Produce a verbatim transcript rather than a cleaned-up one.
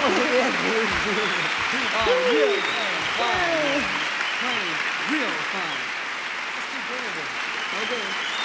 Oh, real fun. Fun. Real fun. Let's keep doing it. Okay.